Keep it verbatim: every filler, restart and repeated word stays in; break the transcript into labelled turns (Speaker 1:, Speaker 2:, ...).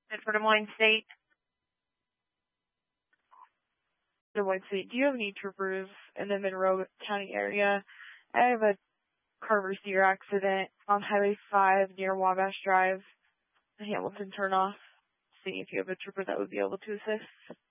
Speaker 1: And for Des Moines State? Des Moines State. Do you have any troopers in the Monroe County area? I have a Carver Cedar accident on Highway five near Wabash Drive, Hamilton turnoff. See if you have a trooper that would be able to assist.